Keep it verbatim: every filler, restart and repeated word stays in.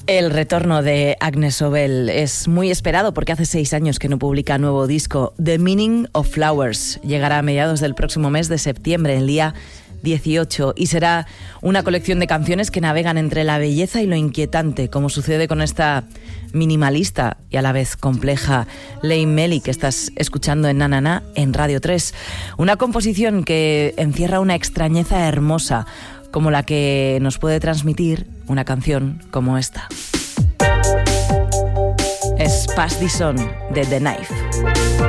El retorno de Agnes Obel es muy esperado porque hace seis años que no publica nuevo disco. The Meaning of Flowers llegará a mediados del próximo mes de septiembre, el día dieciocho, y será una colección de canciones que navegan entre la belleza y lo inquietante, como sucede con esta minimalista y a la vez compleja Leigh Melly que estás escuchando en Na Na Na en Radio tres. Una composición que encierra una extrañeza hermosa, como la que nos puede transmitir una canción como esta. Es Pass This On de The Knife.